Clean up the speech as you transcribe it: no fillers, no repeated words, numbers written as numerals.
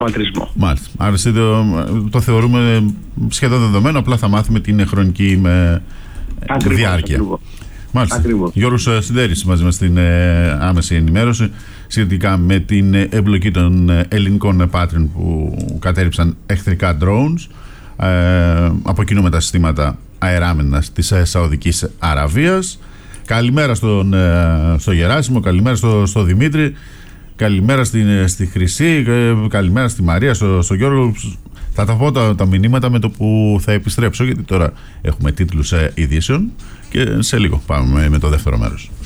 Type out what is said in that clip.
ματρισμό. Μάλιστα. Άρα το θεωρούμε σχεδόν δεδομένο, απλά θα μάθουμε την χρονική διάρκεια. Μάλιστα. Γιώργος Σιδέρης μαζί μας στην άμεση ενημέρωση σχετικά με την εμπλοκή των ελληνικών Patriot που κατέριψαν εχθρικά drones από κοινού με τα συστήματα αεράμενας της Σαουδικής Αραβίας. Καλημέρα στο Γεράσιμο, καλημέρα στο Δημήτρη, καλημέρα στη Χρυσή, καλημέρα στη Μαρία, στο Γιώργο. Θα τα πω τα μηνύματα με το που θα επιστρέψω, γιατί τώρα έχουμε τίτλους ειδήσεων και σε λίγο πάμε με το δεύτερο μέρος.